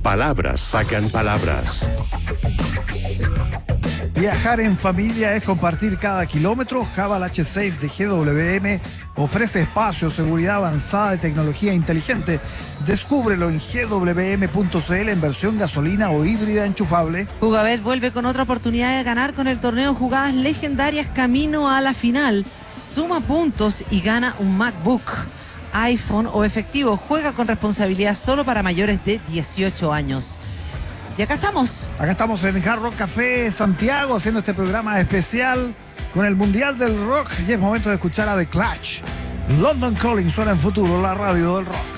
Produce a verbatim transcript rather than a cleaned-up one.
Palabras sacan palabras. Viajar en familia es compartir cada kilómetro. Haval H seis de G W M ofrece espacio, seguridad avanzada y tecnología inteligente. Descúbrelo en G W M punto C L en versión gasolina o híbrida enchufable. Jugabet vuelve con otra oportunidad de ganar con el torneo Jugadas Legendarias camino a la final. Suma puntos y gana un MacBook, iPhone o efectivo. Juega con responsabilidad solo para mayores de dieciocho años. Y acá estamos. Acá estamos en Hard Rock Café Santiago haciendo este programa especial con el Mundial del Rock. Y es momento de escuchar a The Clash. London Calling suena en Futuro, la radio del rock.